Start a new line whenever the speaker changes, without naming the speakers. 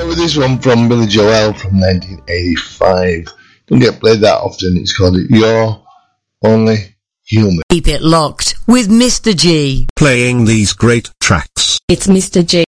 with this one from Billy Joel from 1985. Don't get played that often. It's called You're Only Human.
Keep it locked with Mr. G.
Playing these great tracks.
It's Mr. G.